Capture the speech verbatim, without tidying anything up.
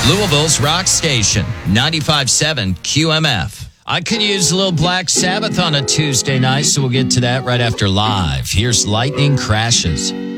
Louisville's Rock Station, ninety-five point seven Q M F. I could use a little Black Sabbath on a Tuesday night, so we'll get to that right after live. Here's Lightning Crashes.